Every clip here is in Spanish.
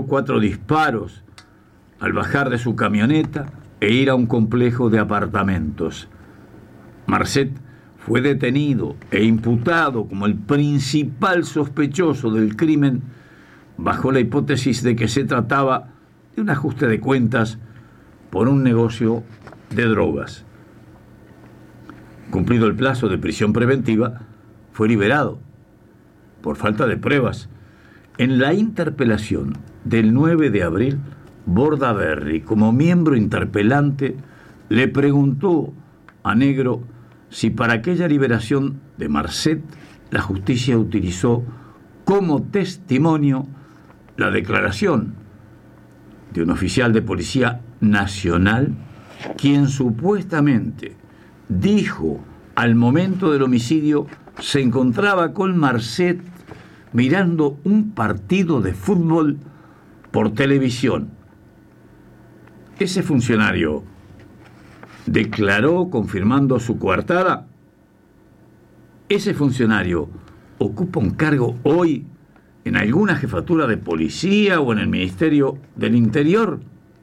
4 disparos al bajar de su camioneta e ir a un complejo de apartamentos. Marcet fue detenido e imputado como el principal sospechoso del crimen bajo la hipótesis de que se trataba de un ajuste de cuentas por un negocio de drogas. Cumplido el plazo de prisión preventiva, fue liberado por falta de pruebas. En la interpelación del 9 de abril, Bordaberry, como miembro interpelante, le preguntó a Negro si para aquella liberación de Marcet la justicia utilizó como testimonio la declaración de un oficial de Policía Nacional, quien supuestamente dijo al momento del homicidio se encontraba con Marcet mirando un partido de fútbol por televisión. Ese funcionario declaró confirmando su coartada. Ese funcionario ocupa un cargo hoy en alguna jefatura de policía o en el Ministerio del Interior.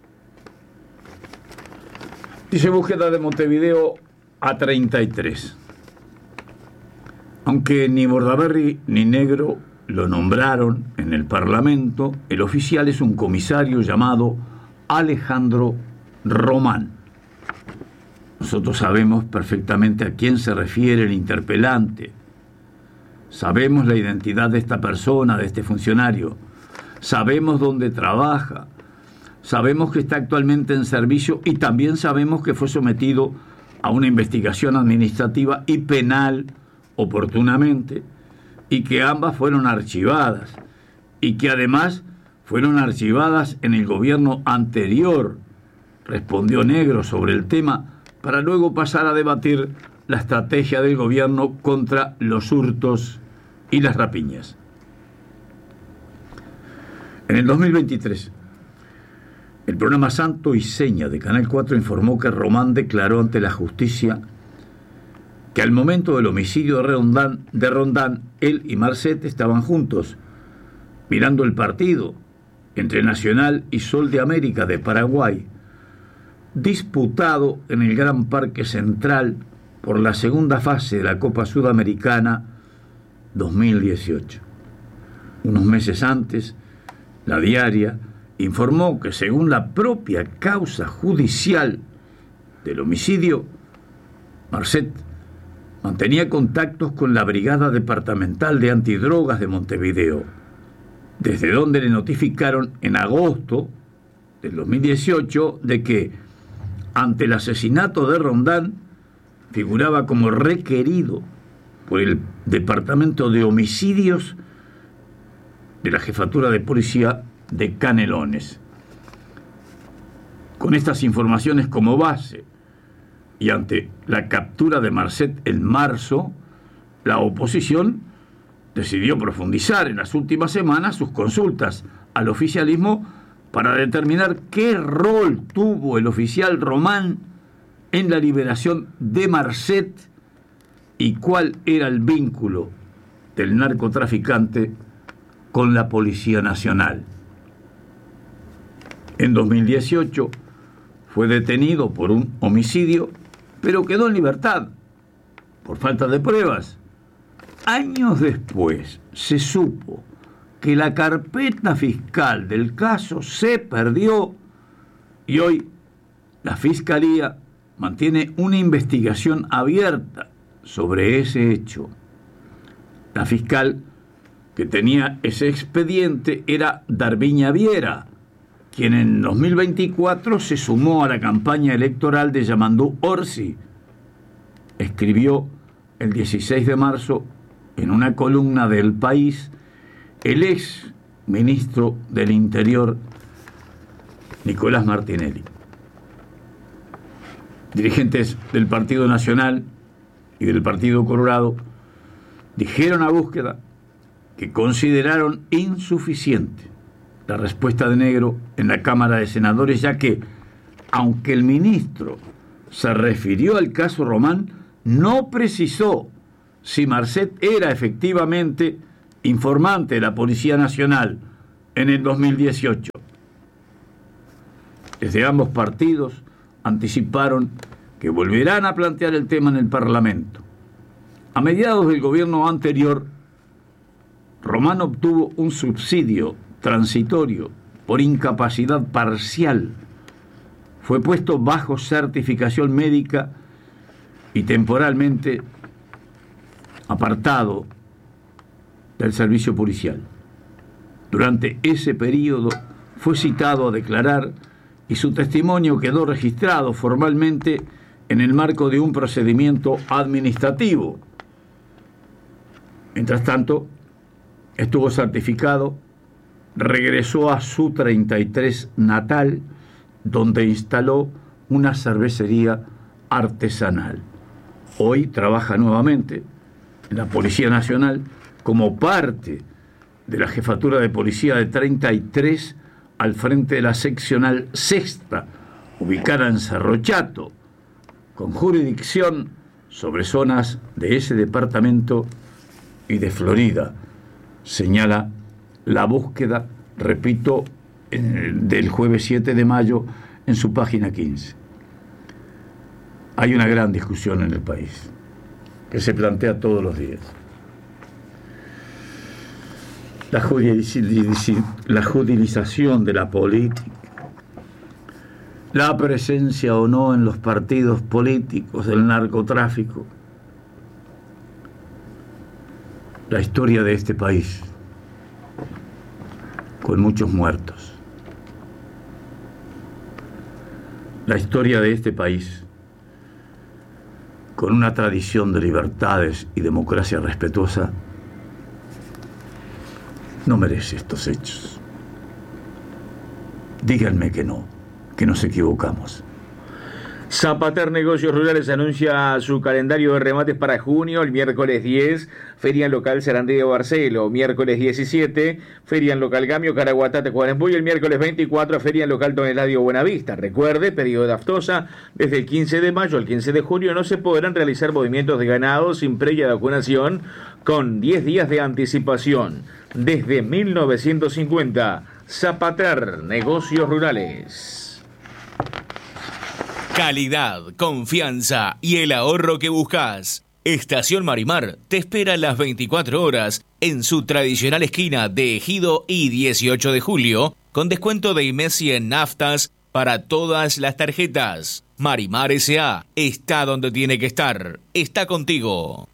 Dice búsqueda de Montevideo A33. Aunque ni Bordaberry ni Negro lo nombraron en el Parlamento, el oficial es un comisario llamado Alejandro Román. Nosotros sabemos perfectamente a quién se refiere el interpelante. Sabemos la identidad de esta persona, de este funcionario. Sabemos dónde trabaja. Sabemos que está actualmente en servicio y también sabemos que fue sometido a una investigación administrativa y penal oportunamente, y que ambas fueron archivadas, y que además fueron archivadas en el gobierno anterior. Respondió Negro sobre el tema para luego pasar a debatir la estrategia del gobierno contra los hurtos y las rapiñas. En el 2023, el programa Santo y Seña de Canal 4 informó que Román declaró ante la justicia que al momento del homicidio de Rondán, él y Marcet estaban juntos, mirando el partido entre Nacional y Sol de América de Paraguay, disputado en el Gran Parque Central por la segunda fase de la Copa Sudamericana 2018. Unos meses antes, La Diaria informó que según la propia causa judicial del homicidio, Marcet mantenía contactos con la Brigada Departamental de Antidrogas de Montevideo, desde donde le notificaron en agosto del 2018 de que, ante el asesinato de Rondán, figuraba como requerido por el Departamento de Homicidios de la Jefatura de Policía de Canelones. Con estas informaciones como base y ante la captura de Marcet en marzo, la oposición decidió profundizar en las últimas semanas sus consultas al oficialismo para determinar qué rol tuvo el oficial Román en la liberación de Marcet y cuál era el vínculo del narcotraficante con la Policía Nacional. En 2018 fue detenido por un homicidio, pero quedó en libertad por falta de pruebas. Años después se supo que la carpeta fiscal del caso se perdió y hoy la Fiscalía mantiene una investigación abierta sobre ese hecho. La fiscal que tenía ese expediente era Darviña Viera, quien en 2024 se sumó a la campaña electoral de Yamandú Orsi. Escribió el 16 de marzo en una columna del País el ex ministro del Interior, Nicolás Martinelli. Dirigentes del Partido Nacional y del Partido Colorado dijeron a Búsqueda que consideraron insuficiente la respuesta de Negro en la Cámara de Senadores, ya que, aunque el ministro se refirió al caso Román, no precisó si Marcet era efectivamente informante de la Policía Nacional en el 2018. Desde ambos partidos anticiparon que volverán a plantear el tema en el Parlamento. A mediados del gobierno anterior, Román obtuvo un subsidio transitorio por incapacidad parcial. Fue puesto bajo certificación médica y temporalmente apartado del servicio policial. Durante ese periodo fue citado a declarar y su testimonio quedó registrado formalmente en el marco de un procedimiento administrativo. Mientras tanto, estuvo certificado, regresó a su 33 natal, donde instaló una cervecería artesanal. Hoy trabaja nuevamente en la Policía Nacional como parte de la Jefatura de Policía de 33 al frente de la seccional sexta, ubicada en Cerro Chato, con jurisdicción sobre zonas de ese departamento y de Florida. Señala la búsqueda, repito, del jueves 7 de mayo en su página 15. Hay una gran discusión en el país que se plantea todos los días. La judicialización de la política, la presencia o no en los partidos políticos del narcotráfico, la historia de este país, con muchos muertos. La historia de este país, con una tradición de libertades y democracia respetuosa, no merece estos hechos. Díganme que no, que nos equivocamos. Zapater Negocios Rurales anuncia su calendario de remates para junio. El miércoles 10, Feria en Local Sarandí de Barcelo. Miércoles 17, Feria en Local Gamio, Caraguatá, Tacuarembó. Y el miércoles 24, Feria en Local Toneladio Buenavista. Recuerde, periodo de aftosa, desde el 15 de mayo al 15 de junio no se podrán realizar movimientos de ganado sin previa vacunación con 10 días de anticipación. Desde 1950, Zapater Negocios Rurales. Calidad, confianza y el ahorro que buscas. Estación Marimar te espera las 24 horas en su tradicional esquina de Ejido y 18 de julio, con descuento de IMESI en naftas para todas las tarjetas. Marimar S.A. está donde tiene que estar. Está contigo.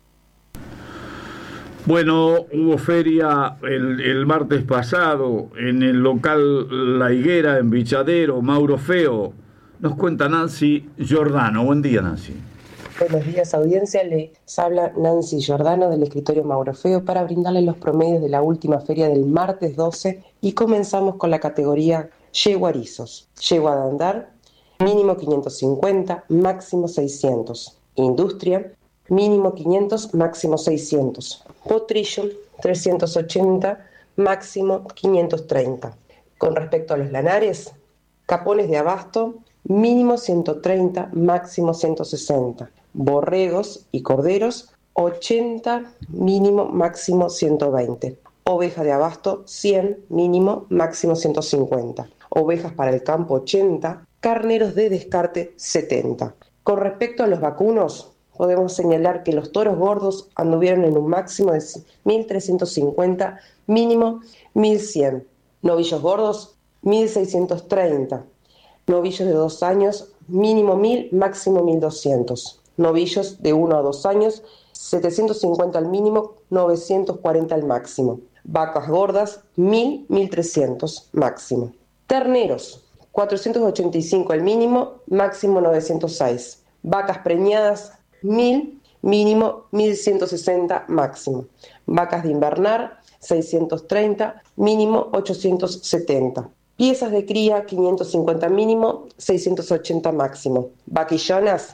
Bueno, hubo feria el martes pasado en el local La Higuera, en Bichadero, Mauro Feo. Nos cuenta Nancy Giordano. Buen día, Nancy. Buenos días, audiencia. Les habla Nancy Giordano del escritorio Mauro Feo para brindarles los promedios de la última feria del martes 12 y comenzamos con la categoría yeguarizos. Yegua de andar, mínimo 550, máximo 600. Industria, mínimo 500, máximo 600. Potrillo, 380, máximo 530. Con respecto a los lanares, capones de abasto, mínimo 130, máximo 160. Borregos y corderos, 80, mínimo, máximo 120. Oveja de abasto, 100, mínimo, máximo 150. Ovejas para el campo, 80. Carneros de descarte, 70. Con respecto a los vacunos, podemos señalar que los toros gordos anduvieron en un máximo de 1.350, mínimo 1.100. Novillos gordos, 1.630. Novillos de 2 años, mínimo 1.000, máximo 1.200. Novillos de 1 a 2 años, 750 al mínimo, 940 al máximo. Vacas gordas, 1.000, 1.300 máximo. Terneros, 485 al mínimo, máximo 906. Vacas preñadas, 1.000, mínimo 1.160 máximo. Vacas de invernar, 630, mínimo 870. Piezas de cría, 550 mínimo, 680 máximo. Vaquillonas,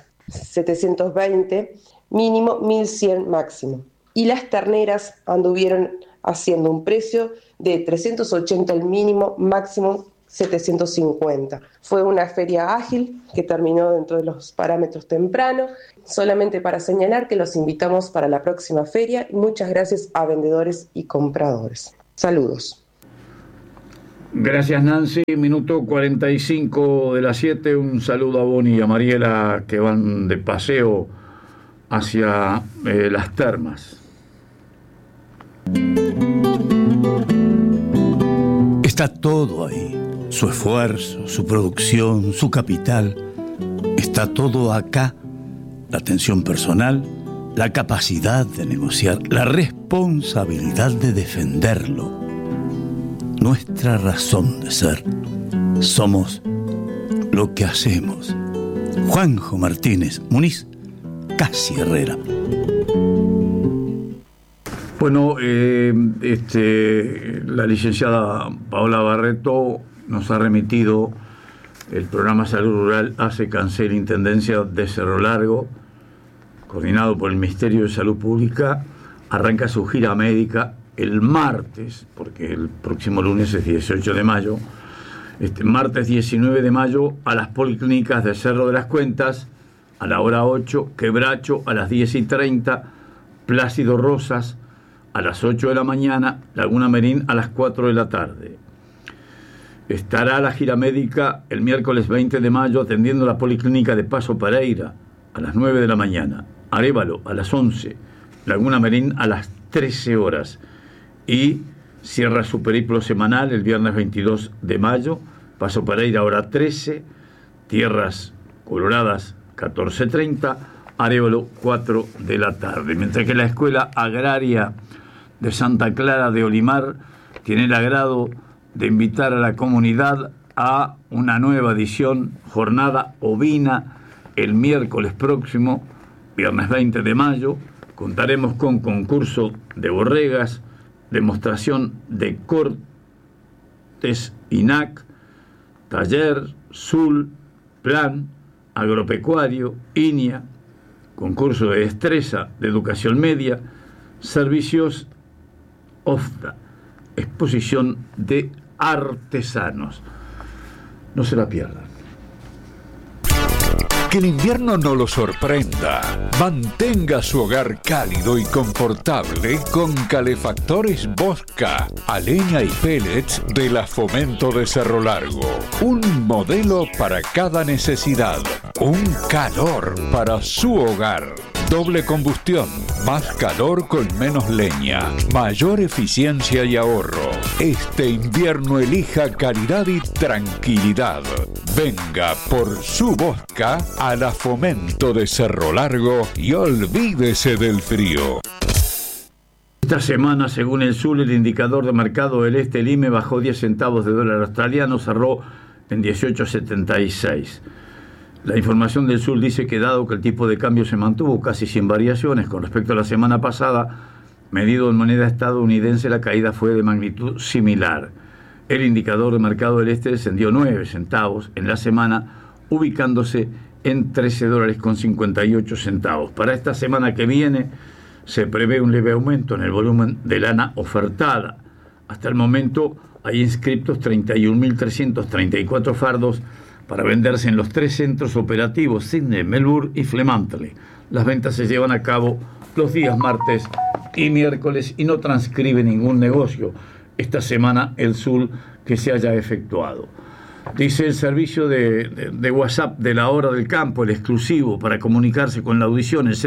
720, mínimo 1100 máximo. Y las terneras anduvieron haciendo un precio de 380 el mínimo, máximo 750. Fue una feria ágil que terminó dentro de los parámetros temprano. Solamente para señalar que los invitamos para la próxima feria y muchas gracias a vendedores y compradores. Saludos. Gracias, Nancy. Minuto 45 de las 7. Un saludo a Bonnie y a Mariela, que van de paseo hacia las termas. Está todo ahí. Su esfuerzo, su producción, su capital. Está todo acá. La atención personal, la capacidad de negociar, la responsabilidad de defenderlo. Nuestra razón de ser. Somos lo que hacemos. Juanjo Martínez Muniz, Casi Herrera. Bueno, la licenciada Paola Barreto nos ha remitido el programa Salud Rural hace cancel Intendencia de Cerro Largo, coordinado por el Ministerio de Salud Pública. Arranca su gira médica el martes, porque el próximo lunes es 18 de mayo, martes 19 de mayo, a las policlínicas de Cerro de las Cuentas, a la hora 8, Quebracho a las 10:30, Plácido Rosas a las 8 de la mañana, Laguna Merín a las 4 de la tarde. Estará la gira médica el miércoles 20 de mayo atendiendo la policlínica de Paso Pereira a las 9 de la mañana, Arévalo a las 11, Laguna Merín a las 13 horas. Y cierra su periplo semanal el viernes 22 de mayo, Paso Pereira hora 13, Tierras Coloradas 14:30, Arévalo 4 de la tarde. Mientras que la Escuela Agraria de Santa Clara de Olimar tiene el agrado de invitar a la comunidad a una nueva edición, Jornada Ovina, el miércoles próximo, viernes 20 de mayo. Contaremos con concurso de borregas, demostración de cortes INAC, taller, SUL, plan, agropecuario, INIA, concurso de destreza, de educación media, servicios OFTA, exposición de artesanos. No se la pierdan. Que el invierno no lo sorprenda. Mantenga su hogar cálido y confortable con calefactores Bosca, a leña y pellets de la Fomento de Cerro Largo. Un modelo para cada necesidad. Un calor para su hogar. Doble combustión, más calor con menos leña, mayor eficiencia y ahorro. Este invierno elija calidad y tranquilidad. Venga por su Bosca a la Fomento de Cerro Largo y olvídese del frío. Esta semana, según el SUL, el indicador de mercado del este, el IME, bajó 10 centavos de dólar australiano, cerró en 18.76. La información del SUL dice que, dado que el tipo de cambio se mantuvo casi sin variaciones con respecto a la semana pasada, medido en moneda estadounidense, la caída fue de magnitud similar. El indicador de mercado del este descendió 9 centavos en la semana, ubicándose en $13.58. Para esta semana que viene se prevé un leve aumento en el volumen de lana ofertada. Hasta el momento hay inscriptos 31.334 fardos para venderse en los 3 centros operativos, Sydney, Melbourne y Fremantle. Las ventas se llevan a cabo los días martes y miércoles y no transcribe ningún negocio esta semana el SUL que se haya efectuado. Dice el servicio de WhatsApp de la Hora del Campo, el exclusivo para comunicarse con la audición, el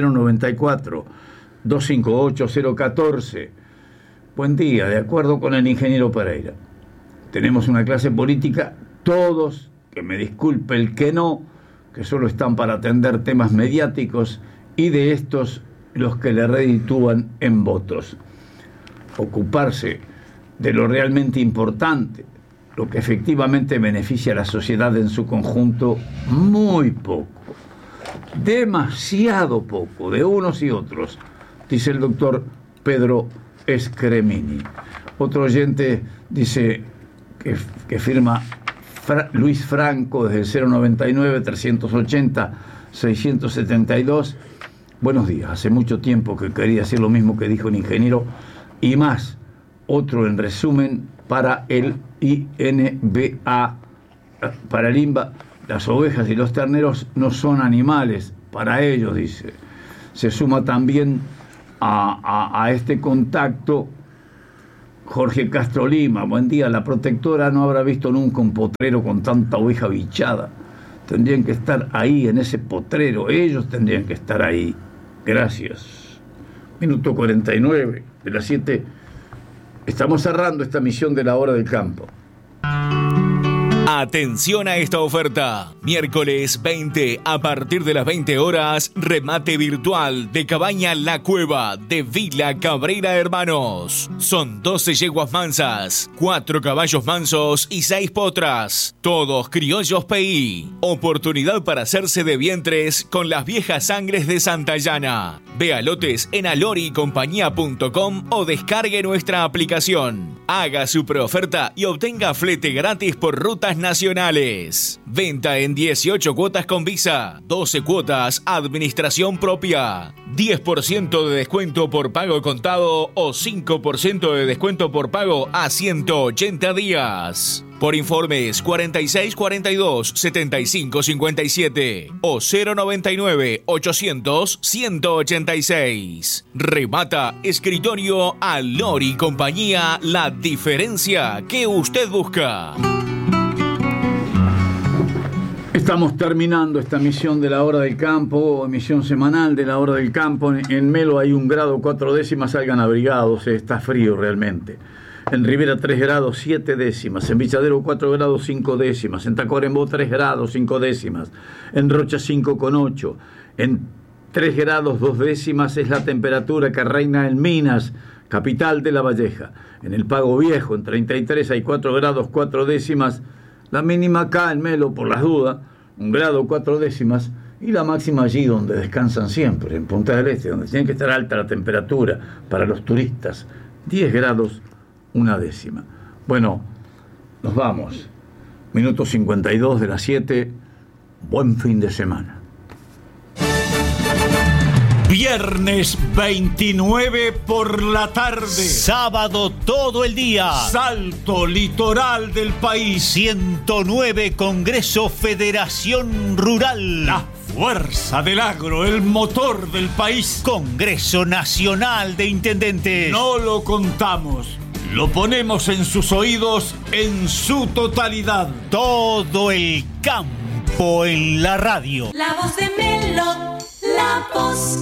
094-258-014. Buen día, de acuerdo con el ingeniero Pereira. Tenemos una clase política, todos, que me disculpe el que no, que solo están para atender temas mediáticos y de estos los que le reditúan en votos. Ocuparse de lo realmente importante, lo que efectivamente beneficia a la sociedad en su conjunto, muy poco, demasiado poco, de unos y otros, dice el doctor Pedro Scremini. Otro oyente dice que firma Luis Franco desde el 099-380-672. Buenos días, hace mucho tiempo que quería decir lo mismo que dijo el ingeniero y más. Otro en resumen para el INBA, para el INBA, las ovejas y los terneros no son animales, para ellos, dice. Se suma también a este contacto Jorge Castro Lima, buen día. La protectora no habrá visto nunca un potrero con tanta oveja bichada. Tendrían que estar ahí, en ese potrero. Ellos tendrían que estar ahí. Gracias. Minuto 49 de las 7. Estamos cerrando esta misión de la hora del campo. Atención a esta oferta. Miércoles 20, a partir de las 20 horas, remate virtual de Cabaña La Cueva de Villa Cabrera Hermanos. Son 12 yeguas mansas, 4 caballos mansos y 6 potras. Todos criollos PI. Oportunidad para hacerse de vientres con las viejas sangres de Santayana. Vea lotes en aloricompañía.com o descargue nuestra aplicación. Haga su preoferta y obtenga flete gratis por rutas nacionales. Venta en 18 cuotas con Visa, 12 cuotas administración propia, 10% de descuento por pago contado o 5% de descuento por pago a 180 días. Por informes 4642 7557 o 099 800 186. Remata escritorio Alori Compañía, la diferencia que usted busca. Estamos terminando esta misión de la hora del campo, emisión semanal de la hora del campo. En Melo hay 1 grado 4 décimas, salgan abrigados, está frío realmente. En Rivera 3 grados 7 décimas, en Villadero 4 grados 5 décimas, en Tacuarembó 3 grados 5 décimas, en Rocha 5,8, en 3 grados 2 décimas es la temperatura que reina en Minas, capital de La Valleja. En el Pago Viejo, en 33 hay 4 grados 4 décimas, la mínima acá en Melo, por las dudas, 1 grado 4 décimas, y la máxima allí donde descansan siempre, en Punta del Este, donde tiene que estar alta la temperatura para los turistas, 10 grados 1 décima. Bueno, nos vamos. Minuto 52 de las 7. Buen fin de semana. Viernes 29 por la tarde. Sábado todo el día. Salto litoral del país. 109 Congreso Federación Rural. La fuerza del agro, el motor del país. Congreso Nacional de Intendentes. No lo contamos. Lo ponemos en sus oídos en su totalidad. Todo el campo en la radio. La voz de Melo, la voz.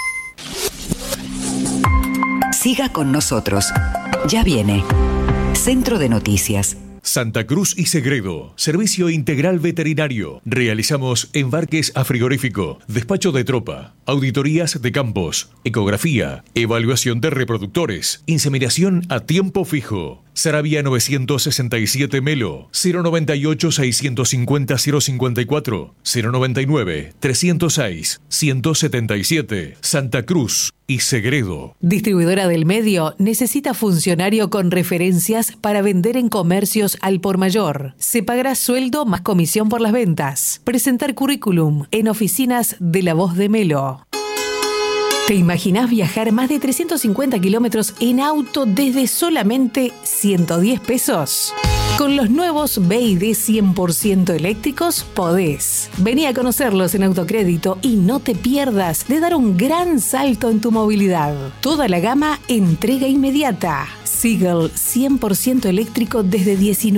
Siga con nosotros. Ya viene Centro de Noticias. Santa Cruz y Segredo, servicio integral veterinario. Realizamos embarques a frigorífico, despacho de tropa, auditorías de campos, ecografía, evaluación de reproductores, inseminación a tiempo fijo. Sarabia 967 Melo, 098-650-054, 099-306-177, Santa Cruz y Segredo. Distribuidora del Medio necesita funcionario con referencias para vender en comercios al por mayor. Se pagará sueldo más comisión por las ventas. Presentar currículum en oficinas de La Voz de Melo. ¿Te imaginás viajar más de 350 kilómetros en auto desde solamente 110 pesos? Con los nuevos BYD 100% eléctricos podés. Vení a conocerlos en Autocrédito y no te pierdas de dar un gran salto en tu movilidad. Toda la gama entrega inmediata. Seagull 100% eléctrico desde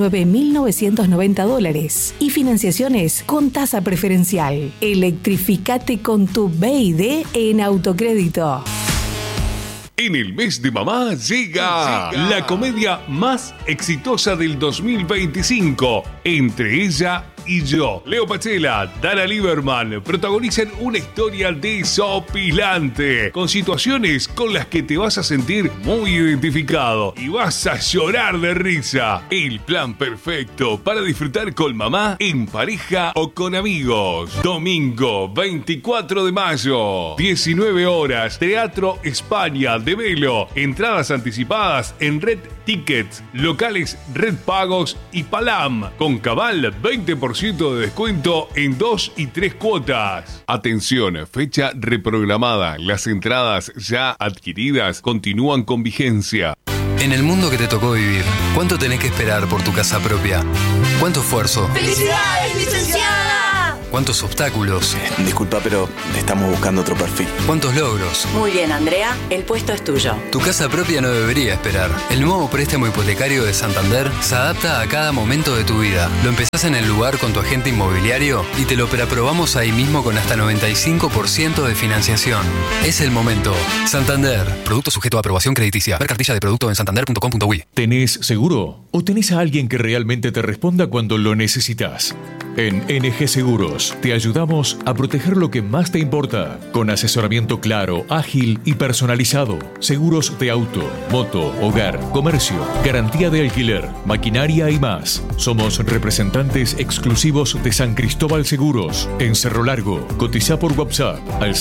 $19.990 y financiaciones con tasa preferencial. Electrificate con tu BYD en Autocrédito. En el mes de mamá llega la comedia más exitosa del 2025, Entre ella y yo. Leo Pachela, Dana Lieberman protagonizan una historia desopilante, con situaciones con las que te vas a sentir muy identificado y vas a llorar de risa. El plan perfecto para disfrutar con mamá, en pareja o con amigos. Domingo 24 de mayo, 19 horas, Teatro España de Melo. Entradas anticipadas en Red Tickets, locales Red Pagos y Palam, con cabal 20% de descuento en 2 y 3 cuotas. Atención, fecha reprogramada. Las entradas ya adquiridas continúan con vigencia. En el mundo que te tocó vivir, ¿cuánto tenés que esperar por tu casa propia? ¿Cuánto esfuerzo? ¡Felicidades, licenciada! ¿Cuántos obstáculos? Disculpa, pero estamos buscando otro perfil. ¿Cuántos logros? Muy bien, Andrea, el puesto es tuyo. Tu casa propia no debería esperar. El nuevo préstamo hipotecario de Santander se adapta a cada momento de tu vida. Lo empezás en el lugar con tu agente inmobiliario y te lo preaprobamos ahí mismo con hasta 95% de financiación. Es el momento. Santander. Producto sujeto a aprobación crediticia. Ver cartilla de producto en santander.com.uy. ¿Tenés seguro? ¿O tenés a alguien que realmente te responda cuando lo necesitas? En NG Seguros te ayudamos a proteger lo que más te importa, con asesoramiento claro, ágil y personalizado. Seguros de auto, moto, hogar, comercio, garantía de alquiler, maquinaria y más. Somos representantes exclusivos de San Cristóbal Seguros, en Cerro Largo. Cotiza por WhatsApp al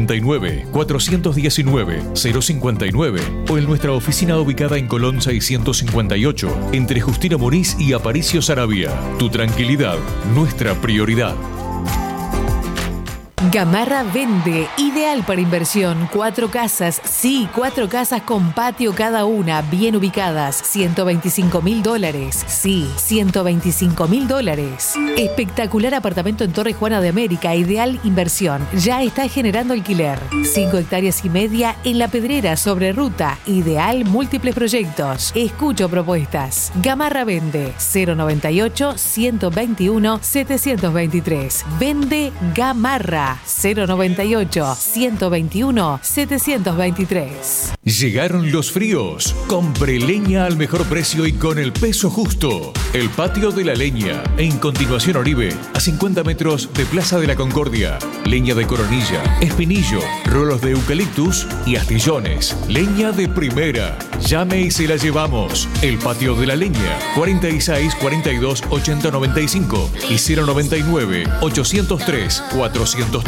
099-419-059 o en nuestra oficina ubicada en Colón 658, entre Justino Moriz y Aparicio Saravia. Tu tranquilidad, nuestra prioridad. Gamarra vende, ideal para inversión. 4 casas, sí, 4 casas con patio cada una, bien ubicadas. $125.000, sí, $125.000. Espectacular apartamento en Torre Juana de América, ideal inversión. Ya está generando alquiler. 5 hectáreas y media en La Pedrera, sobre ruta, ideal múltiples proyectos. Escucho propuestas. Gamarra vende, 098-121-723. Vende Gamarra. 098-121-723. Llegaron los fríos. Compre leña al mejor precio y con el peso justo. El Patio de la Leña, en Continuación Oribe, a 50 metros de Plaza de la Concordia. Leña de coronilla, espinillo, rolos de eucaliptus y astillones. Leña de primera. Llame y se la llevamos. El Patio de la Leña, 46 42 80 95 y 099 803 435.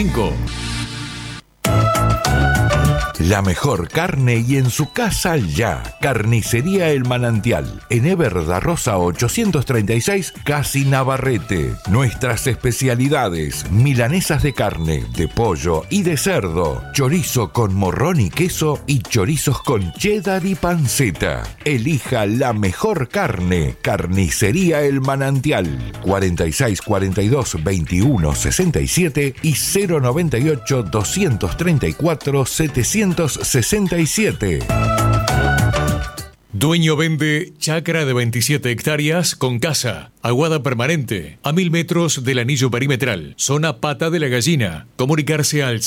La mejor carne y en su casa ya. Carnicería El Manantial. En Eber da Rosa 836, Casi Navarrete. Nuestras especialidades: milanesas de carne, de pollo y de cerdo. Chorizo con morrón y queso y chorizos con cheddar y panceta. Elija la mejor carne. Carnicería El Manantial. 46 42 21 67 y 098 234 767. Dueño vende chacra de 27 hectáreas con casa, aguada permanente, a 1000 metros del anillo perimetral, zona Pata de la Gallina. Comunicarse al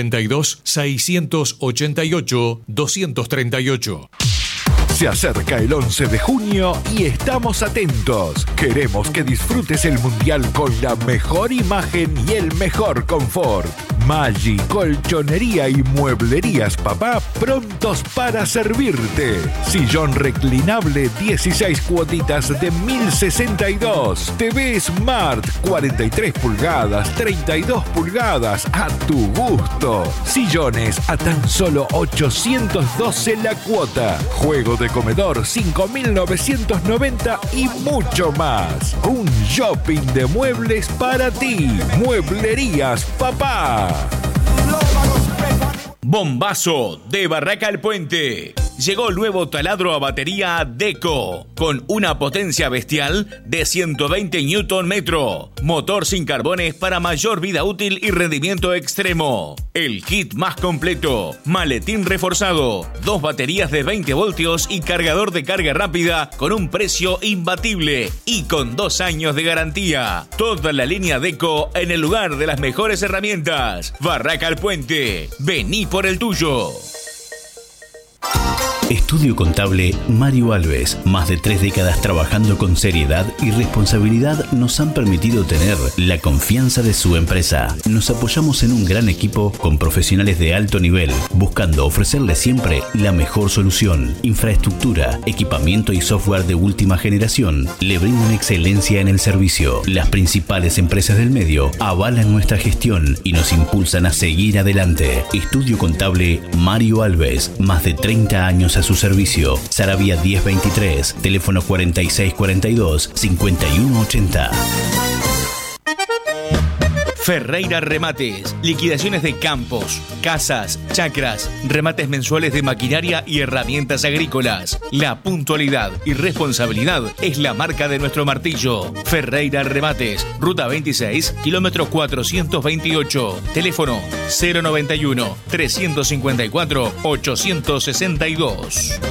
092-688-238. Se acerca el 11 de junio y estamos atentos. Queremos que disfrutes el Mundial con la mejor imagen y el mejor confort. Maggi, Colchonería y Mueblerías Papá, prontos para servirte. Sillón reclinable 16 cuotitas de 1062. TV Smart 43 pulgadas, 32 pulgadas, a tu gusto. Sillones a tan solo 812 la cuota. Juego de comedor 5.990 y mucho más. Un shopping de muebles para ti. Mueblerías Papá. Bombazo de Barraca al Puente. Llegó el nuevo taladro a batería Deco, con una potencia bestial de 120 Nm, motor sin carbones para mayor vida útil y rendimiento extremo. El kit más completo, maletín reforzado, 2 baterías de 20 voltios y cargador de carga rápida con un precio imbatible y con 2 años de garantía. Toda la línea Deco en el lugar de las mejores herramientas. Barraca al Puente, vení por el tuyo. Estudio Contable Mario Alves. Más de 3 décadas trabajando con seriedad y responsabilidad nos han permitido tener la confianza de su empresa. Nos apoyamos en un gran equipo con profesionales de alto nivel, buscando ofrecerle siempre la mejor solución. Infraestructura, equipamiento y software de última generación le brindan excelencia en el servicio. Las principales empresas del medio avalan nuestra gestión y nos impulsan a seguir adelante. Estudio Contable Mario Alves. Más de 30 años a su servicio. Saravia 1023, teléfono 4642 5180. Ferreira Remates, liquidaciones de campos, casas, chacras, remates mensuales de maquinaria y herramientas agrícolas. La puntualidad y responsabilidad es la marca de nuestro martillo. Ferreira Remates, Ruta 26, kilómetro 428. Teléfono 091 354 862.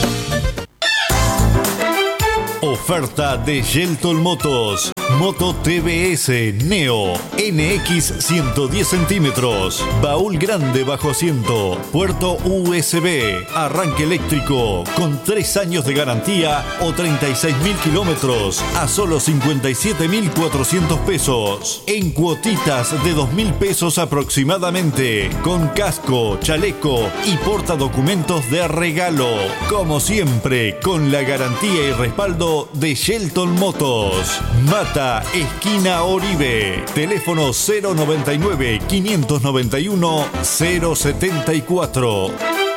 Oferta de Yeltol Motos. Moto TBS Neo NX 110 centímetros. Baúl grande bajo asiento. Puerto USB. Arranque eléctrico. Con 3 años de garantía o 36.000 kilómetros. A solo 57.400 pesos. En cuotitas de 2.000 pesos aproximadamente. Con casco, chaleco y portadocumentos de regalo. Como siempre, con la garantía y respaldo de Yeltol Motos. Mata, esquina Oribe. Teléfono 099 591 074.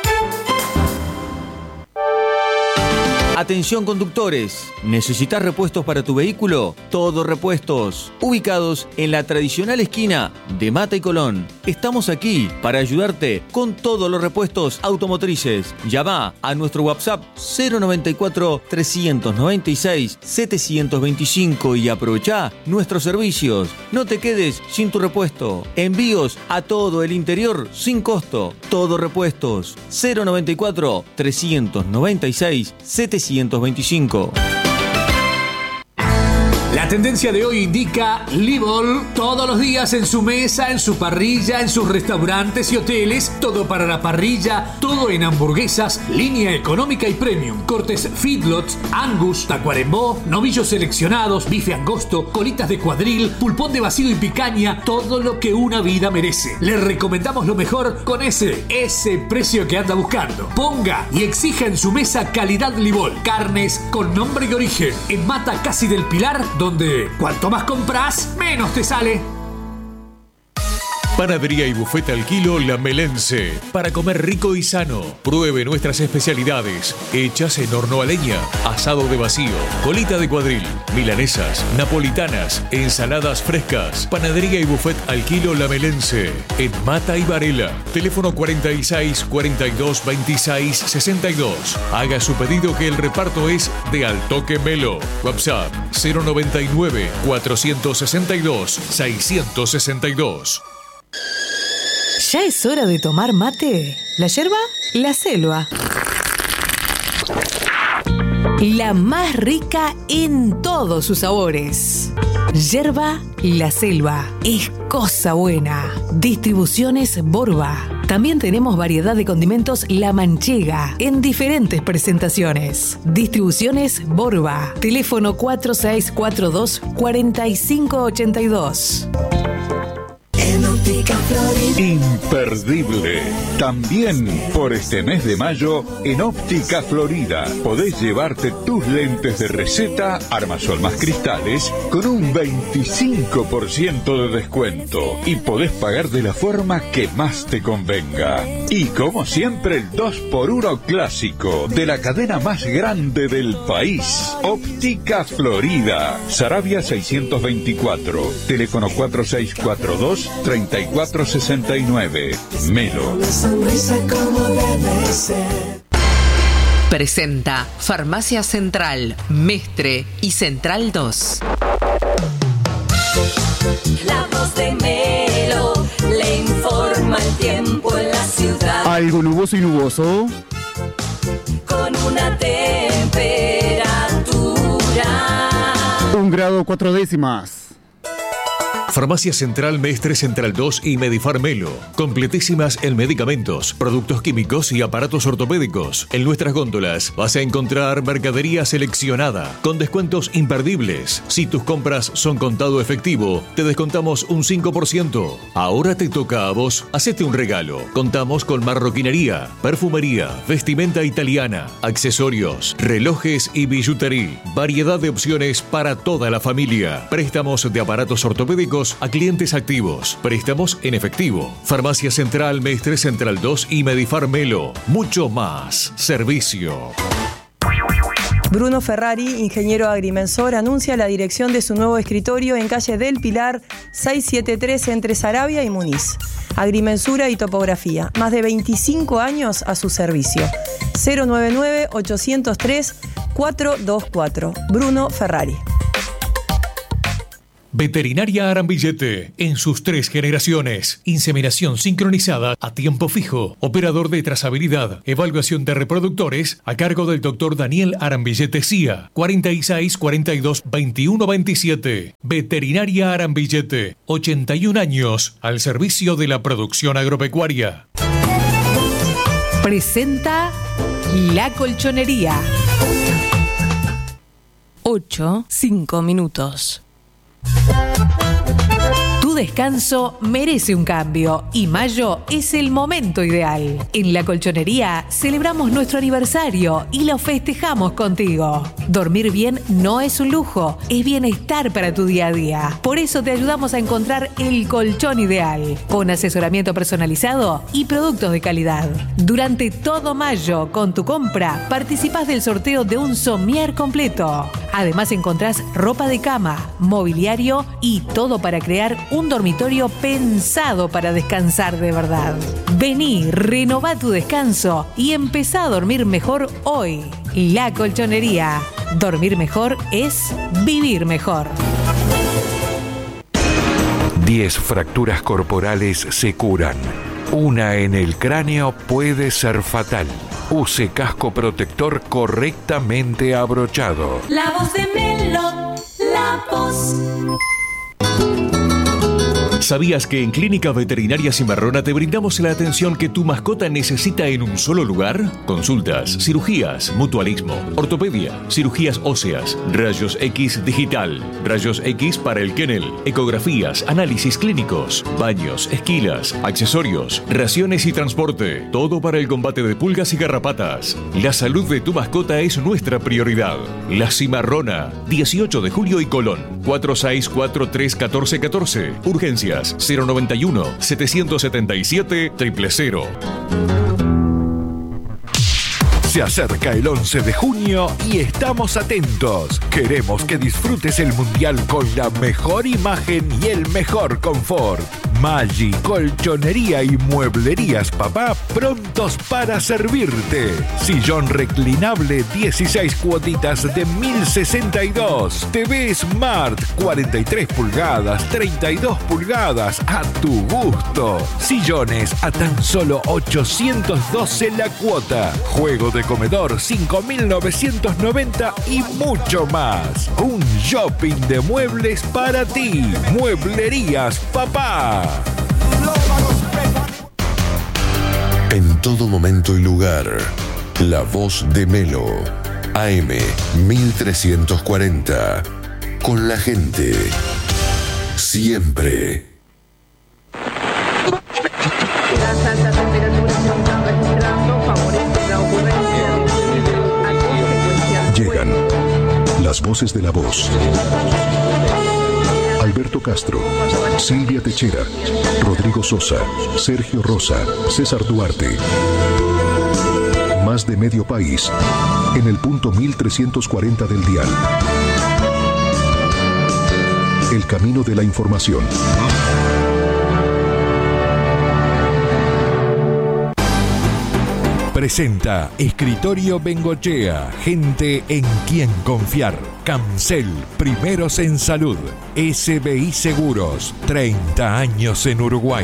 Atención conductores, ¿necesitas repuestos para tu vehículo? Todo Repuestos, ubicados en la tradicional esquina de Mata y Colón. Estamos aquí para ayudarte con todos los repuestos automotrices. Llama a nuestro WhatsApp 094 396 725 y aprovecha nuestros servicios. No te quedes sin tu repuesto. Envíos a todo el interior sin costo. Todo Repuestos 094 396 725. La tendencia de hoy indica Libol todos los días en su mesa, en su parrilla, en sus restaurantes y hoteles. Todo para la parrilla, todo en hamburguesas, línea económica y premium. Cortes feedlots, angus, tacuarembó, novillos seleccionados, bife angosto, colitas de cuadril, pulpón de vacío y picaña. Todo lo que una vida merece. Le recomendamos lo mejor con ese precio que anda buscando. Ponga y exija en su mesa calidad Libol. Carnes con nombre y origen. En Mata Casi del Pilar, donde cuanto más compras, menos te sale. Panadería y bufete al kilo La Melense. Para comer rico y sano. Pruebe nuestras especialidades. Hechas en horno a leña, asado de vacío, colita de cuadril, milanesas, napolitanas, ensaladas frescas. Panadería y bufete al kilo La Melense. En Mata y Varela. Teléfono 46 42 26 62. Haga su pedido que el reparto es de Al Toque Melo. WhatsApp 099 462 662. ¿Ya es hora de tomar mate? ¿La yerba? La selva. La más rica en todos sus sabores. Yerba La Selva. Es cosa buena. Distribuciones Borba. También tenemos variedad de condimentos La Manchega en diferentes presentaciones. Distribuciones Borba. Teléfono 4642 4582. Imperdible. También por este mes de mayo en Óptica Florida podés llevarte tus lentes de receta, armasol más cristales con un 25% de descuento y podés pagar de la forma que más te convenga. Y como siempre el 2x1 clásico de la cadena más grande del país. Óptica Florida. Sarabia 624. Teléfono 4642 3469. Melo. Presenta Farmacia Central, Mestre y Central 2. La voz de Melo le informa el tiempo en la ciudad. Algo nuboso y nuboso. Con una temperatura 1 grado 4 décimas. Farmacia Central Mestre, Central 2 y Medifar Melo. Completísimas en medicamentos, productos químicos y aparatos ortopédicos. En nuestras góndolas vas a encontrar mercadería seleccionada con descuentos imperdibles. Si tus compras son contado efectivo, te descontamos un 5%. Ahora te toca a vos. Hacete un regalo. Contamos con marroquinería, perfumería, vestimenta italiana, accesorios, relojes y billutería. Variedad de opciones para toda la familia. Préstamos de aparatos ortopédicos a clientes activos. Préstamos en efectivo. Farmacia Central Mestre, Central 2 y Medifar Melo. Mucho más servicio. Bruno Ferrari, ingeniero agrimensor, anuncia la dirección de su nuevo escritorio en calle del Pilar 673 entre Saravia y Muniz. Agrimensura y topografía. Más de 25 años a su servicio. 099-803-424. Bruno Ferrari. Veterinaria Arambillete, en sus 3 generaciones. Inseminación sincronizada a tiempo fijo. Operador de trazabilidad. Evaluación de reproductores a cargo del doctor Daniel Arambillete CIA. 46 42 21 27. Veterinaria Arambillete. 81 años al servicio de la producción agropecuaria. Presenta La Colchonería. 8:05 minutos. Tu descanso merece un cambio y mayo es el momento ideal. En La Colchonería celebramos nuestro aniversario y lo festejamos contigo. Dormir bien no es un lujo, es bienestar para tu día a día. Por eso te ayudamos a encontrar el colchón ideal, con asesoramiento personalizado y productos de calidad. Durante todo mayo, con tu compra, participás del sorteo de un somier completo. Además encontrás ropa de cama, mobiliario y todo para crear un dormitorio pensado para descansar de verdad. Vení, renová tu descanso y empezá a dormir mejor hoy. La Colchonería. Dormir mejor es vivir mejor. 10 fracturas corporales se curan. Una en el cráneo puede ser fatal. Use casco protector correctamente abrochado. La voz de Melo, la voz. ¿Sabías que en Clínica Veterinaria Cimarrona te brindamos la atención que tu mascota necesita en un solo lugar? Consultas, cirugías, mutualismo, ortopedia, cirugías óseas, rayos X digital, rayos X para el kennel, ecografías, análisis clínicos, baños, esquilas, accesorios, raciones y transporte. Todo para el combate de pulgas y garrapatas. La salud de tu mascota es nuestra prioridad. La Cimarrona, 18 de julio y Colón, 46431414. Urgencias 091-777-000. Se acerca el 11 de junio y estamos atentos. Queremos que disfrutes el Mundial con la mejor imagen y el mejor confort. Maggi, Colchonería y Mueblerías Papá prontos para servirte. Sillón reclinable 16 cuotitas de 1062. TV Smart 43 pulgadas, 32 pulgadas a tu gusto. Sillones a tan solo 812 la cuota. Juego de comedor 5.990 y mucho más. Un shopping de muebles para ti. Mueblerías Papá. En todo momento y lugar, la voz de Melo, AM 1340, con la gente, siempre. Las altas temperaturas que están registrando favorecen la ocurrencia de a consecuencia. Llegan las voces de la voz. Alberto Castro, Silvia Techera, Rodrigo Sosa, Sergio Rosa, César Duarte. Más de medio país en el punto 1340 del dial. El camino de la información. Presenta Escritorio Bengochea, gente en quien confiar. Cancel, primeros en salud. SBI Seguros, 30 años en Uruguay.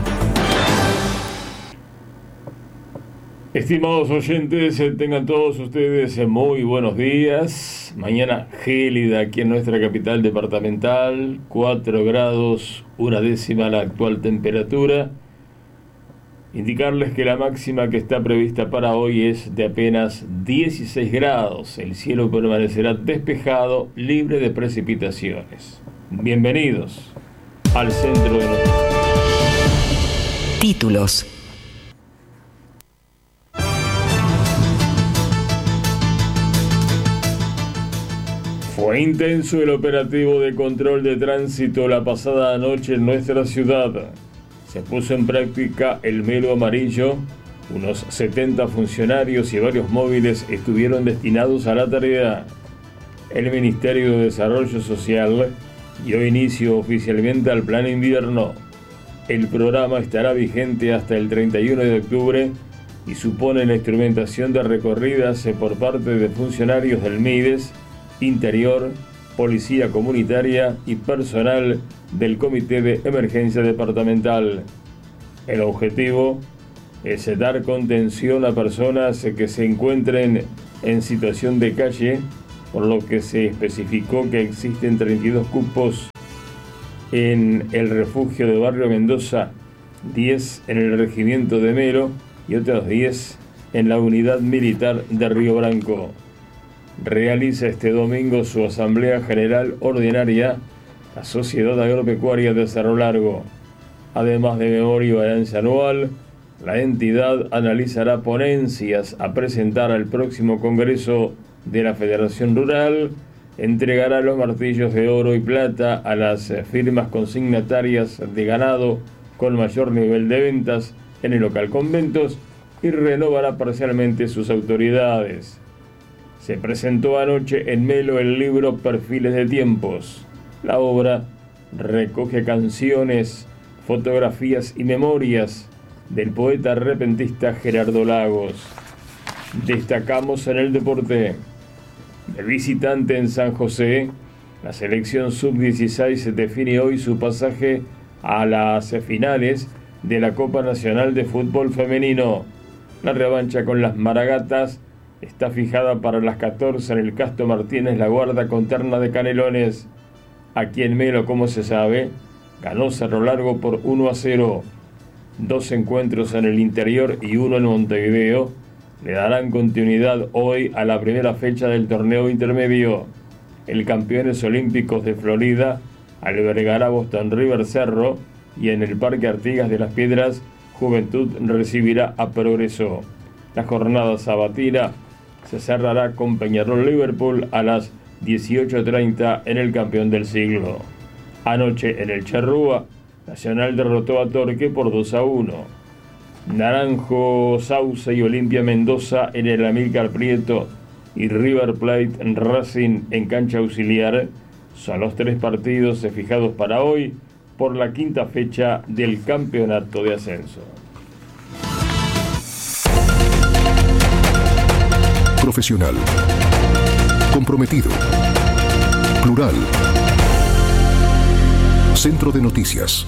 Estimados oyentes, tengan todos ustedes muy buenos días. Mañana gélida aquí en nuestra capital departamental, 4 grados, 1/10 la actual temperatura. Indicarles que la máxima que está prevista para hoy es de apenas 16 grados. El cielo permanecerá despejado, libre de precipitaciones. Bienvenidos al centro de noticias. Títulos. Fue intenso el operativo de control de tránsito la pasada noche en nuestra ciudad. Se puso en práctica el Melo Amarillo, Unos 70 funcionarios y varios móviles estuvieron destinados a la tarea. El Ministerio de Desarrollo Social dio inicio oficialmente al Plan Invierno. El programa estará vigente hasta el 31 de octubre y supone la instrumentación de recorridas por parte de funcionarios del MIDES, Interior, Policía Comunitaria y personal del Comité de Emergencia Departamental. El objetivo es dar contención a personas que se encuentren en situación de calle, por lo que se especificó que existen 32 cupos en el refugio de Barrio Mendoza, 10 en el regimiento de Melo y otros 10 en la unidad militar de Río Branco. Realiza este domingo su Asamblea General Ordinaria la Sociedad Agropecuaria de Cerro Largo. Además de memoria y balance anual, la entidad analizará ponencias a presentar al próximo Congreso de la Federación Rural, entregará los martillos de oro y plata a las firmas consignatarias de ganado con mayor nivel de ventas en el local Conventos y renovará parcialmente sus autoridades. Se presentó anoche en Melo el libro Perfiles de Tiempos. La obra recoge canciones, fotografías y memorias del poeta repentista Gerardo Lagos. Destacamos en el deporte. De visitante en San José, la selección sub-16 define hoy su pasaje a las finales de la Copa Nacional de Fútbol Femenino. La revancha con las Maragatas está fijada para las 14 en el Casto Martínez La Guarda con terna de Canelones. Aquí en Melo, como se sabe, ganó Cerro Largo por 1-0. 2 encuentros en el interior y 1 en Montevideo le darán continuidad hoy a la primera fecha del torneo intermedio. El Campeones Olímpicos de Florida albergará Boston River Cerro y en el Parque Artigas de las Piedras Juventud recibirá a Progreso. La jornada sabatina se cerrará con Peñarol Liverpool a las 18:30 en el Campeón del Siglo. Anoche en el Charrúa, Nacional derrotó a Torque por 2-1. Naranjo, Sauce y Olimpia Mendoza en el Amílcar Prieto y River Plate en Racing en cancha auxiliar son los 3 partidos fijados para hoy por la 5ª fecha del campeonato de ascenso. Profesional, comprometido, plural. Centro de Noticias.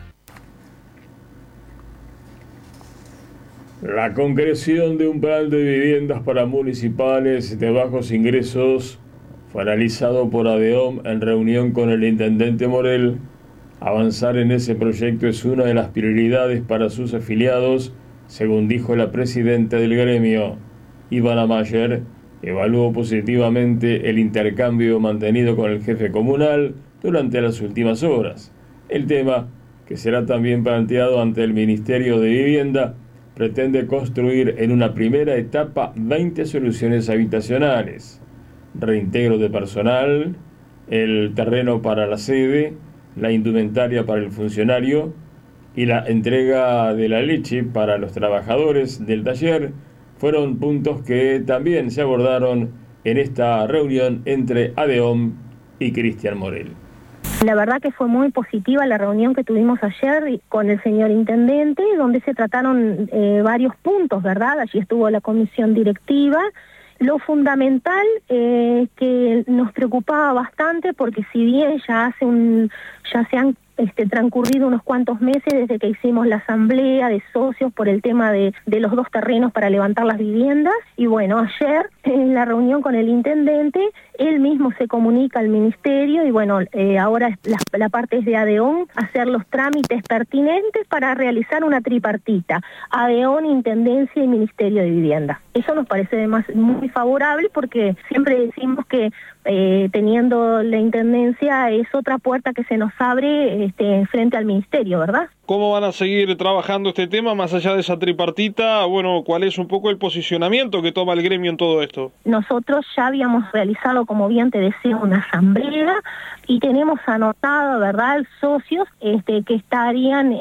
La concreción de un plan de viviendas para municipales de bajos ingresos fue analizado por ADEOM en reunión con el intendente Morel. Avanzar en ese proyecto es una de las prioridades para sus afiliados, según dijo la presidenta del gremio. Ivana Mayer evaluó positivamente el intercambio mantenido con el jefe comunal durante las últimas horas. El tema, que será también planteado ante el Ministerio de Vivienda, pretende construir en una primera etapa 20 soluciones habitacionales, reintegro de personal, el terreno para la sede, la indumentaria para el funcionario y la entrega de la leche para los trabajadores del taller. Fueron puntos que también se abordaron en esta reunión entre ADEOM y Cristian Morel. La verdad que fue muy positiva la reunión que tuvimos ayer con el señor intendente, donde se trataron varios puntos, ¿verdad? Allí estuvo la comisión directiva. Lo fundamental que nos preocupaba bastante, porque si bien ya se han transcurrido unos cuantos meses desde que hicimos la asamblea de socios por el tema de los 2 terrenos para levantar las viviendas, y bueno, ayer en la reunión con el intendente, él mismo se comunica al ministerio y bueno, ahora la parte es de ADEON, hacer los trámites pertinentes para realizar una tripartita, ADEON, Intendencia y Ministerio de Vivienda. Eso nos parece además muy favorable, porque siempre decimos que teniendo la Intendencia es otra puerta que se nos abre frente al ministerio, ¿verdad? ¿Cómo van a seguir trabajando este tema más allá de esa tripartita? Bueno, ¿cuál es un poco el posicionamiento que toma el gremio en todo esto? Nosotros ya habíamos realizado, como bien te decía, una asamblea y tenemos anotado, ¿verdad?, socios que estarían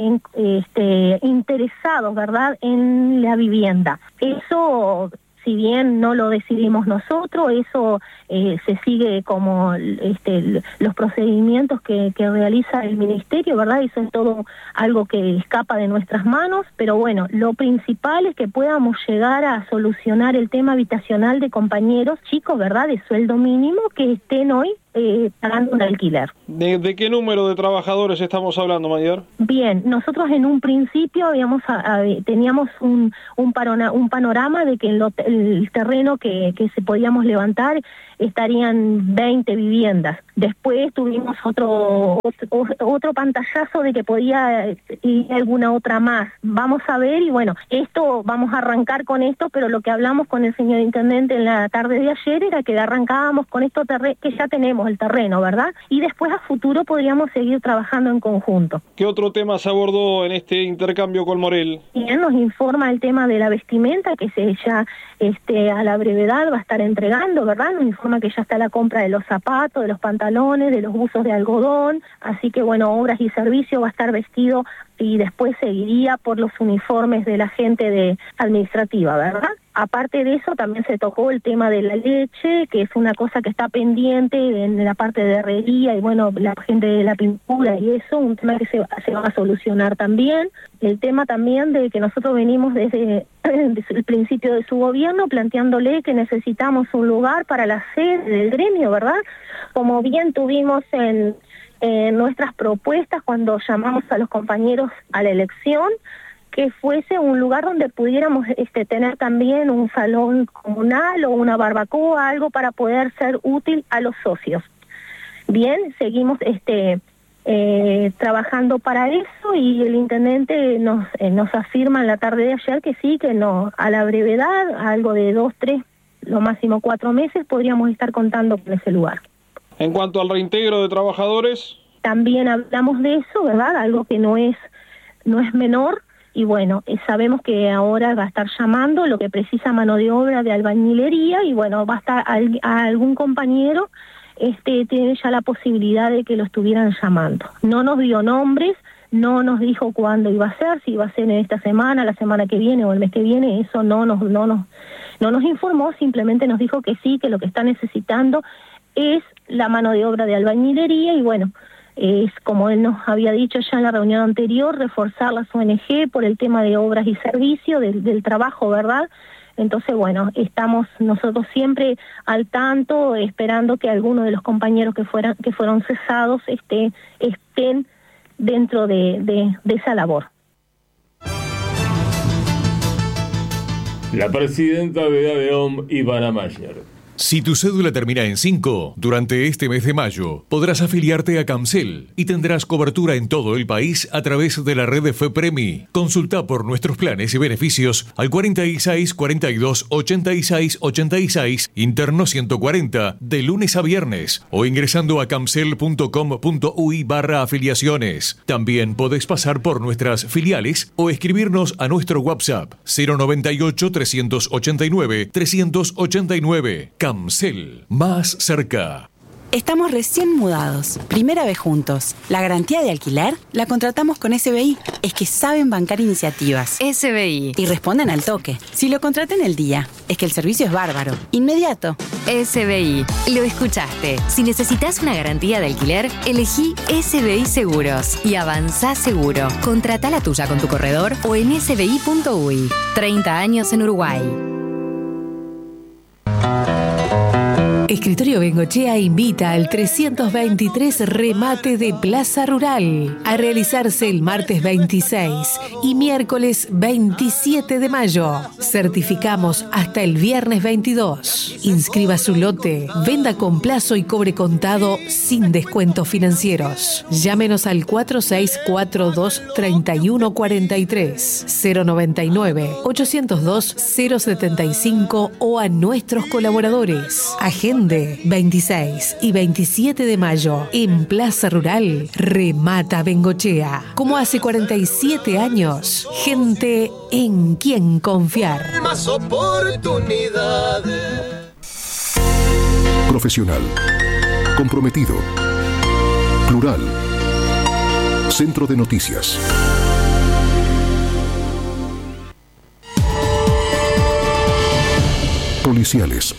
interesados, ¿verdad?, en la vivienda. Eso, si bien no lo decidimos nosotros, eso se sigue como los procedimientos que realiza el ministerio, ¿verdad? Eso es todo algo que escapa de nuestras manos, pero bueno, lo principal es que podamos llegar a solucionar el tema habitacional de compañeros chicos, ¿verdad?, de sueldo mínimo que estén hoy pagando un alquiler. ¿De qué número de trabajadores estamos hablando, Mayor? Bien, nosotros en un principio teníamos un panorama de que el terreno que se podíamos levantar estarían 20 viviendas. Después tuvimos otro pantallazo de que podía ir alguna otra más. Vamos a ver, y bueno, vamos a arrancar con esto, pero lo que hablamos con el señor intendente en la tarde de ayer era que arrancábamos con esto que ya tenemos el terreno, ¿verdad? Y después a futuro podríamos seguir trabajando en conjunto. ¿Qué otro tema se abordó en este intercambio con Morel? Bien, nos informa el tema de la vestimenta, que ya a la brevedad va a estar entregando, ¿verdad? Nos informa que ya está la compra de los zapatos, de los pantalones, de los buzos de algodón, así que bueno, obras y servicios va a estar vestido y después seguiría por los uniformes de la gente administrativa, ¿verdad? Aparte de eso, también se tocó el tema de la leche, que es una cosa que está pendiente en la parte de herrería y bueno, la gente de la pintura y eso, un tema que se va a solucionar también. El tema también de que nosotros venimos desde el principio de su gobierno planteándole que necesitamos un lugar para la sede del gremio, ¿verdad? Como bien tuvimos en nuestras propuestas cuando llamamos a los compañeros a la elección, que fuese un lugar donde pudiéramos tener también un salón comunal o una barbacoa, algo para poder ser útil a los socios. Bien, seguimos trabajando para eso y el intendente nos afirma en la tarde de ayer que sí, que no, a la brevedad, algo de 2, 3, lo máximo 4 meses, podríamos estar contando con ese lugar. En cuanto al reintegro de trabajadores, también hablamos de eso, ¿verdad? Algo que no es menor. Y bueno, sabemos que ahora va a estar llamando lo que precisa mano de obra de albañilería y bueno, va a estar a algún compañero tiene ya la posibilidad de que lo estuvieran llamando. No nos dio nombres, no nos dijo cuándo iba a ser, si iba a ser en esta semana, la semana que viene o el mes que viene, eso no nos informó, simplemente nos dijo que sí, que lo que está necesitando es la mano de obra de albañilería y bueno, es como él nos había dicho ya en la reunión anterior, reforzar las ONG por el tema de obras y servicios, del trabajo, ¿verdad? Entonces, bueno, estamos nosotros siempre al tanto, esperando que algunos de los compañeros que fueron cesados estén dentro de esa labor. La presidenta de ADEOM, Ivana Mayer. Si tu cédula termina en 5, durante este mes de mayo podrás afiliarte a Camcel y tendrás cobertura en todo el país a través de la red de FEPREMI. Consulta por nuestros planes y beneficios al 46 42 86 86 interno 140 de lunes a viernes o ingresando a camcel.com.uy/afiliaciones. También podés pasar por nuestras filiales o escribirnos a nuestro WhatsApp 098 389 389. Camcel, más cerca. Estamos recién mudados, primera vez juntos. La garantía de alquiler la contratamos con SBI. Es que saben bancar iniciativas. SBI. Y responden al toque. Si lo contraté en el día, es que el servicio es bárbaro. Inmediato. SBI. Lo escuchaste. Si necesitas una garantía de alquiler, elegí SBI Seguros y avanzá seguro. Contrata la tuya con tu corredor o en sbi.uy. 30 años en Uruguay. Escritorio Bengochea invita al 323 remate de Plaza Rural a realizarse el martes 26 y miércoles 27 de mayo. Certificamos hasta el viernes 22. Inscriba su lote, venda con plazo y cobre contado sin descuentos financieros. Llámenos al 4642-3143, 099-802-075 o a nuestros colaboradores. Agenda ¿Dónde? 26 y 27 de mayo, en Plaza Rural, remata Bengochea. Como hace 47 años, gente en quien confiar. Más oportunidades. Profesional, comprometido, plural. Centro de Noticias. Policiales.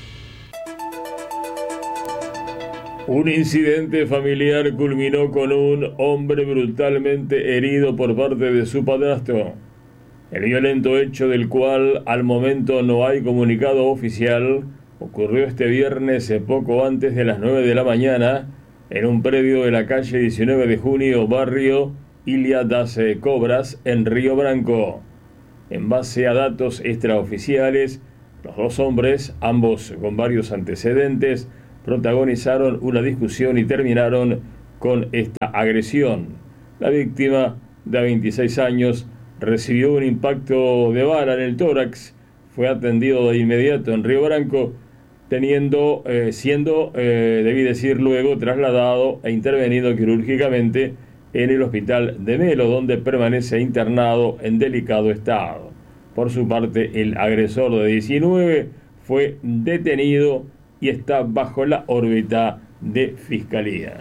Un incidente familiar culminó con un hombre brutalmente herido por parte de su padrastro. El violento hecho, del cual al momento no hay comunicado oficial, ocurrió este viernes poco antes de las 9 de la mañana en un predio de la calle 19 de junio, barrio Ilia das Cobras, en Río Branco. En base a datos extraoficiales, los dos hombres, ambos con varios antecedentes, protagonizaron una discusión y terminaron con esta agresión. La víctima, de 26 años, recibió un impacto de bala en el tórax, fue atendido de inmediato en Río Branco, siendo, debí decir, luego trasladado e intervenido quirúrgicamente en el hospital de Melo, donde permanece internado en delicado estado. Por su parte, el agresor de 19 fue detenido y está bajo la órbita de Fiscalía.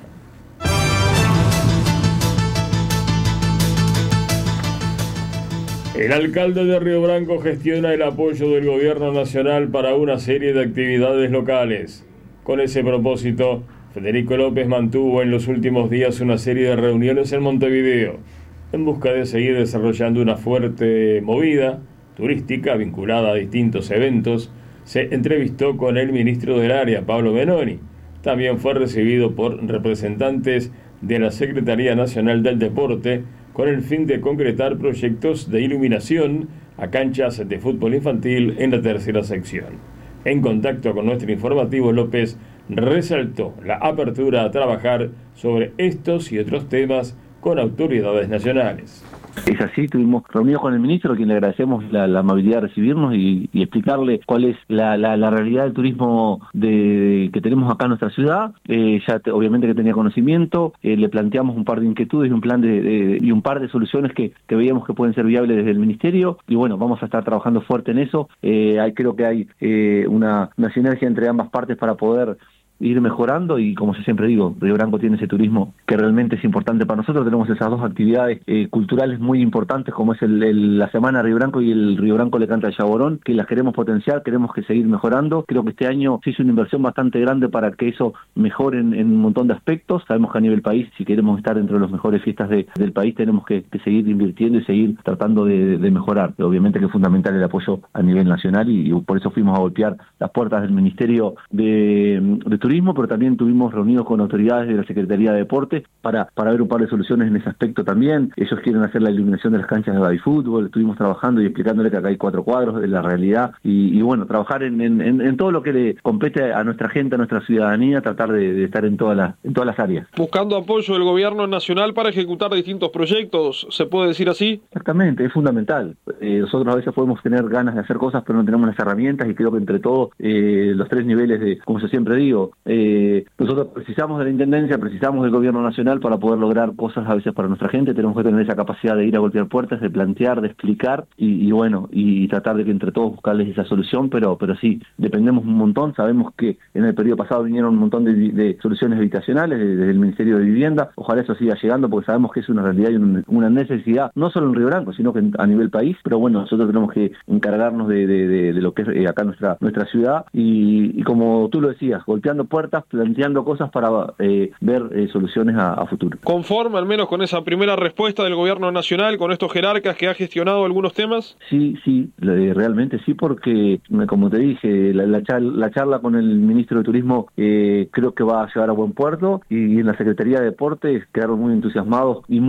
El alcalde de Río Branco gestiona el apoyo del gobierno nacional para una serie de actividades locales. Con ese propósito, Federico López mantuvo en los últimos días una serie de reuniones en Montevideo, en busca de seguir desarrollando una fuerte movida turística vinculada a distintos eventos. Se entrevistó con el ministro del área, Pablo Benoni. También fue recibido por representantes de la Secretaría Nacional del Deporte con el fin de concretar proyectos de iluminación a canchas de fútbol infantil en la tercera sección. En contacto con nuestro informativo, López resaltó la apertura a trabajar sobre estos y otros temas con autoridades nacionales. Es así, estuvimos reunidos con el ministro, a quien le agradecemos la amabilidad de recibirnos y explicarle cuál es la realidad del turismo que tenemos acá en nuestra ciudad. Obviamente que tenía conocimiento, le planteamos un par de inquietudes y un plan y un par de soluciones que veíamos que pueden ser viables desde el ministerio, y bueno, vamos a estar trabajando fuerte en eso. Creo que hay una sinergia entre ambas partes para poder ir mejorando, y como yo siempre digo, Río Branco tiene ese turismo que realmente es importante para nosotros. Tenemos esas dos actividades culturales muy importantes, como es la Semana Río Branco y el Río Branco le canta al Yaborón, que las queremos potenciar, queremos que seguir mejorando. Creo que este año se hizo una inversión bastante grande para que eso mejore en un montón de aspectos. Sabemos que a nivel país, si queremos estar entre las mejores fiestas del país, tenemos que seguir invirtiendo y seguir tratando de mejorar. Obviamente que es fundamental el apoyo a nivel nacional, y por eso fuimos a golpear las puertas del Ministerio de Turismo, pero también tuvimos reunidos con autoridades de la Secretaría de Deportes para ver un par de soluciones en ese aspecto también. Ellos quieren hacer la iluminación de las canchas de babyfútbol. Estuvimos trabajando y explicándole que acá hay 4 cuadros de la realidad, y bueno, trabajar en todo lo que le compete a nuestra gente, a nuestra ciudadanía, tratar de estar en todas las áreas. Buscando apoyo del gobierno nacional para ejecutar distintos proyectos, ¿se puede decir así? Exactamente, es fundamental. Nosotros a veces podemos tener ganas de hacer cosas, pero no tenemos las herramientas, y creo que entre todos, los 3 niveles como yo siempre digo, nosotros precisamos de la Intendencia, precisamos del gobierno nacional para poder lograr cosas a veces para nuestra gente. Tenemos que tener esa capacidad de ir a golpear puertas, de plantear, de explicar, y tratar de que entre todos buscarles esa solución, pero sí, dependemos un montón. Sabemos que en el periodo pasado vinieron un montón de soluciones habitacionales desde el Ministerio de Vivienda. Ojalá eso siga llegando, porque sabemos que es una realidad y una necesidad, no solo en Río Branco, sino que a nivel país. Pero bueno, nosotros tenemos que encargarnos de lo que es acá nuestra ciudad, y como tú lo decías, golpeando puertas, planteando cosas para ver soluciones a futuro. ¿Conforme al menos con esa primera respuesta del gobierno nacional, con estos jerarcas que ha gestionado algunos temas? Sí, realmente sí, porque como te dije, la charla con el ministro de Turismo creo que va a llegar a buen puerto, y en la Secretaría de Deportes quedaron muy entusiasmados y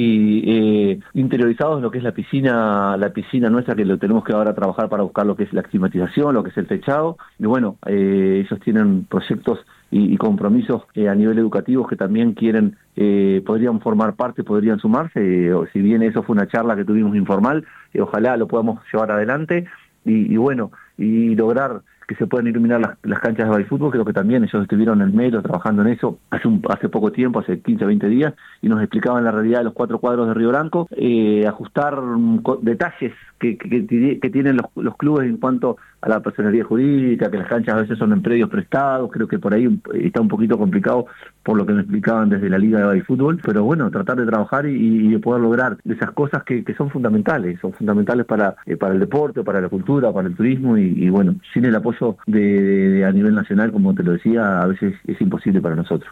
muy interiorizados en lo que es la piscina nuestra, que lo tenemos que ahora trabajar para buscar lo que es la climatización, lo que es el techado, y bueno, ellos tienen proyectos y compromisos a nivel educativo que también quieren, podrían formar parte, podrían sumarse, si bien eso fue una charla que tuvimos informal, ojalá lo podamos llevar adelante y bueno, y lograr que se puedan iluminar las canchas de babyfútbol. Creo que también ellos estuvieron en Melo trabajando en eso hace poco tiempo, hace 15 o 20 días, y nos explicaban la realidad de los 4 cuadros de Río Branco, ajustar detalles que tienen los clubes en cuanto a la personería jurídica, que las canchas a veces son en predios prestados. Creo que por ahí está un poquito complicado por lo que me explicaban desde la Liga de Babyfútbol, pero bueno, tratar de trabajar y de poder lograr esas cosas que son fundamentales para el deporte, para la cultura, para el turismo, y bueno, sin el apoyo de a nivel nacional, como te lo decía, a veces es imposible para nosotros.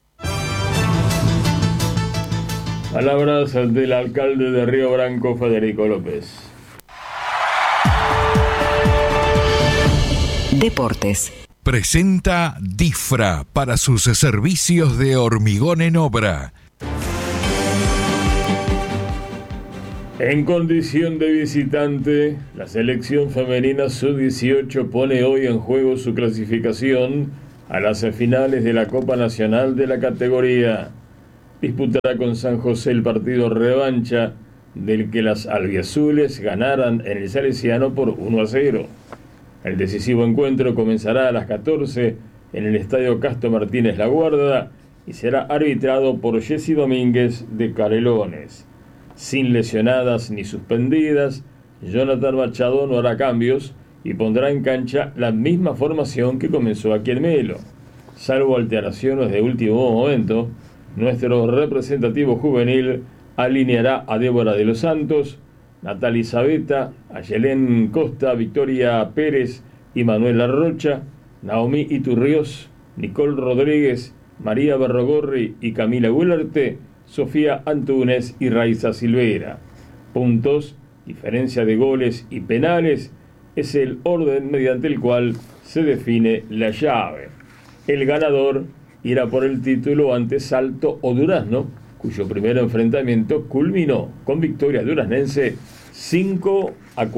Palabras del alcalde de Río Branco, Federico López. Deportes. Presenta Difra para sus servicios de hormigón en obra. En condición de visitante, la selección femenina sub-18 pone hoy en juego su clasificación a las finales de la Copa Nacional de la categoría. Disputará con San José el partido revancha del que las albiazules ganaran en el Salesiano por 1-0. El decisivo encuentro comenzará a las 14 en el Estadio Castro Martínez La Guarda y será arbitrado por Jessy Domínguez de Canelones. Sin lesionadas ni suspendidas, Jonathan Machado no hará cambios y pondrá en cancha la misma formación que comenzó aquí en Melo. Salvo alteraciones de último momento, nuestro representativo juvenil alineará a Débora de los Santos, Natalia Zabeta, Ayelén Costa, Victoria Pérez y Manuela Rocha, Naomi Iturrios, Nicole Rodríguez, María Berrogorri y Camila Guilarte, Sofía Antúnez y Raiza Silveira. Puntos, diferencia de goles y penales es el orden mediante el cual se define la llave. El ganador irá por el título ante Salto o Durazno, cuyo primer enfrentamiento culminó con victoria duraznense 5-4.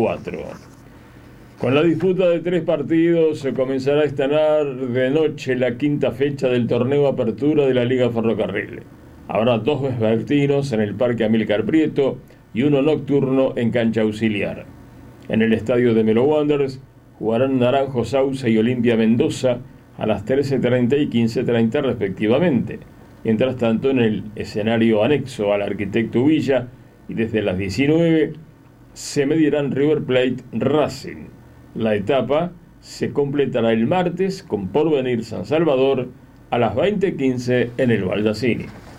Con la disputa de 3 partidos se comenzará esta de noche la 5ª fecha del torneo Apertura de la Liga Ferrocarril. Habrá 2 vespertinos en el Parque Amílcar Prieto y 1 nocturno en cancha auxiliar. En el estadio de Melo Wanderers jugarán Naranjo Sauce y Olimpia Mendoza a las 13:30 y 15:30 respectivamente. Mientras tanto, en el escenario anexo al Arquitecto Villa y desde las 19 se medirán River Plate Racing. La etapa se completará el martes con Porvenir San Salvador a las 20:15 en el Baldacini.